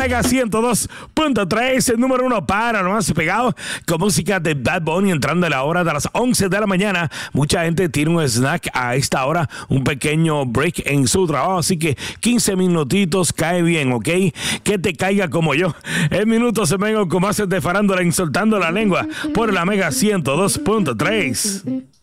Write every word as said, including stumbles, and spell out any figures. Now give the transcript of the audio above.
Mega ciento dos punto tres, el número uno para lo más pegado, con música de Bad Bunny entrando a la hora de las once de la mañana. Mucha gente tiene un snack a esta hora, un pequeño break en su trabajo, así que quince minutitos cae bien, ¿ok? Que te caiga como yo. El minuto se vengo con más de farándula, insultando la lengua por la Mega ciento dos punto tres.